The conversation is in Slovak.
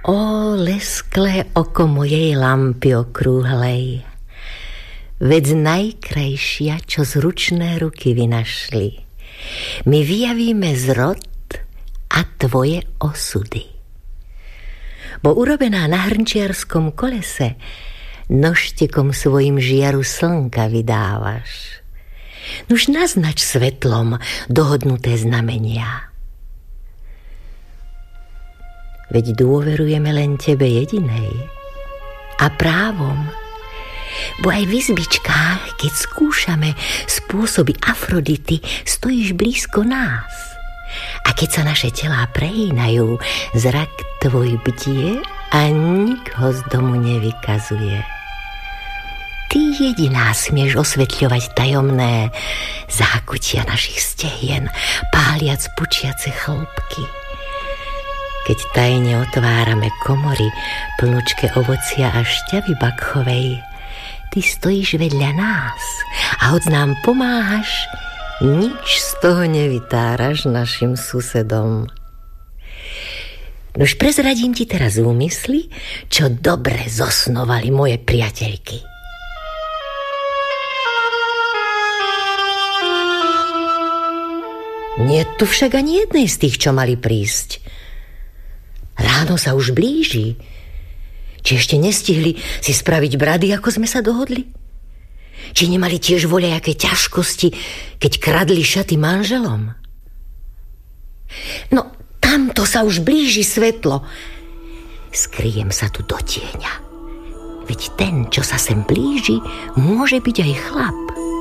Ó, lesklé oko mojej lampy okrúhlej, veď najkrajšia, čo z ručné ruky vynašli, my vyjavíme zrod a tvoje osudy. Bo urobená na hrnčiarskom kolese, nožtekom svojim žiaru slnka vydávaš. Nuž naznač svetlom dohodnuté znamenia. Veď dôverujeme len tebe jedinej a právom, bo aj v izbičkách, keď skúšame spôsoby Afrodity, stojíš blízko nás. A keď sa naše telá prehýnajú, zrak tvoj bdie a nik ho z domu nevykazuje. Ty jediná smieš osvetľovať tajomné zákutia našich stehien, páliac pučiace chlpky. Keď tajne otvárame komory plnučké ovocia a šťavy bakchovej, ty stojíš vedľa nás a hoď nám pomáhaš, nič z toho nevytáraš našim susedom. Nož prezradím ti teraz úmysly, čo dobre zosnovali moje priateľky. Nie tu však ani jednej z tých, čo mali prísť. Ráno sa už blíži. Či ešte nestihli si spraviť brady, ako sme sa dohodli? Či nemali tiež voľajaké ťažkosti, keď kradli šaty manželom? No, tamto sa už blíži svetlo. Skryjem sa tu do tieňa. Veď ten, čo sa sem blíži, môže byť aj chlap.